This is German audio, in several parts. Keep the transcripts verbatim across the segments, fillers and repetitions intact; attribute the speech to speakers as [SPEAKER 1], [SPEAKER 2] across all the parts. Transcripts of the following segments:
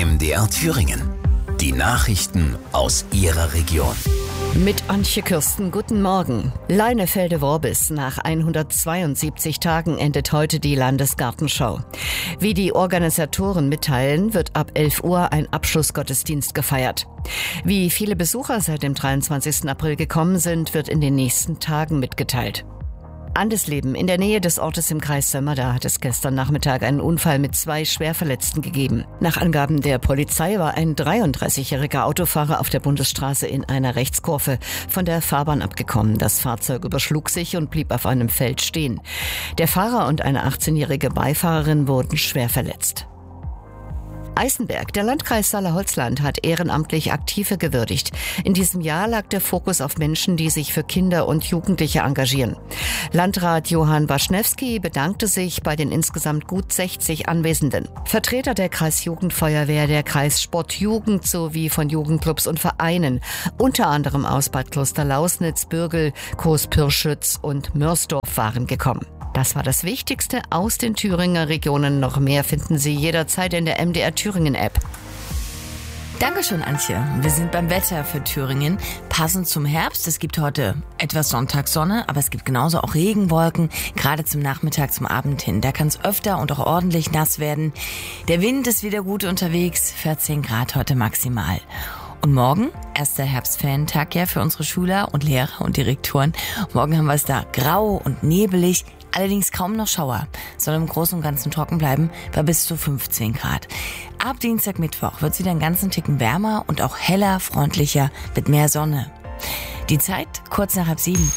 [SPEAKER 1] M D R Thüringen. Die Nachrichten aus Ihrer Region.
[SPEAKER 2] Mit Antje Kürsten, guten Morgen. Leinefelde-Worbis. Nach hundertzweiundsiebzig Tagen endet heute die Landesgartenschau. Wie die Organisatoren mitteilen, wird ab elf Uhr ein Abschlussgottesdienst gefeiert. Wie viele Besucher seit dem dreiundzwanzigsten April gekommen sind, wird in den nächsten Tagen mitgeteilt. Andersleben. In der Nähe des Ortes im Kreis Sömmerda hat es gestern Nachmittag einen Unfall mit zwei Schwerverletzten gegeben. Nach Angaben der Polizei war ein dreiunddreißigjähriger Autofahrer auf der Bundesstraße in einer Rechtskurve von der Fahrbahn abgekommen. Das Fahrzeug überschlug sich und blieb auf einem Feld stehen. Der Fahrer und eine achtzehnjährige Beifahrerin wurden schwer verletzt. Eisenberg. Der Landkreis Saale-Holzland hat ehrenamtlich Aktive gewürdigt. In diesem Jahr lag der Fokus auf Menschen, die sich für Kinder und Jugendliche engagieren. Landrat Johann Waschnewski bedankte sich bei den insgesamt gut sechzig Anwesenden. Vertreter der Kreisjugendfeuerwehr, der Kreissportjugend sowie von Jugendclubs und Vereinen, unter anderem aus Bad Klosterlausnitz, Bürgel, Coes-Pürschütz und Mörsdorf waren gekommen. Das war das Wichtigste aus den Thüringer Regionen. Noch mehr finden Sie jederzeit in der M D R Thüringen App.
[SPEAKER 3] Dankeschön, Antje. Wir sind beim Wetter für Thüringen. Passend zum Herbst. Es gibt heute etwas Sonntagssonne, aber es gibt genauso auch Regenwolken, gerade zum Nachmittag, zum Abend hin. Da kann es öfter und auch ordentlich nass werden. Der Wind ist wieder gut unterwegs, vierzehn Grad heute maximal. Und morgen, erster Herbstferientag ja für unsere Schüler und Lehrer und Direktoren. Morgen haben wir es da grau und nebelig, allerdings kaum noch Schauer. Soll im Großen und Ganzen trocken bleiben bei bis zu fünfzehn Grad. Ab Dienstag, Mittwoch wird es wieder einen ganzen Ticken wärmer und auch heller, freundlicher mit mehr Sonne. Die Zeit kurz nach halb sieben.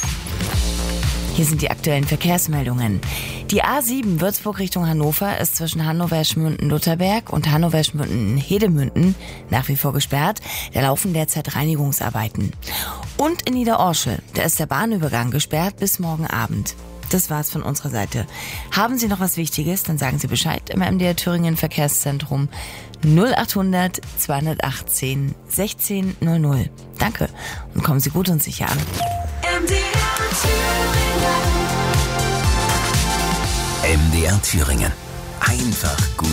[SPEAKER 3] Hier sind die aktuellen Verkehrsmeldungen. Die A sieben Würzburg Richtung Hannover ist zwischen Hannover-Schmünden-Lutherberg und Hannover-Schmünden-Hedemünden nach wie vor gesperrt. Da laufen derzeit Reinigungsarbeiten. Und in Niederorschel, da ist der Bahnübergang gesperrt bis morgen Abend. Das war's von unserer Seite. Haben Sie noch was Wichtiges, dann sagen Sie Bescheid im M D R Thüringen Verkehrszentrum null achthundert zweihundertachtzehn sechzehn null null. Danke und kommen Sie gut und sicher an.
[SPEAKER 1] M D R Thüringen. Einfach gut.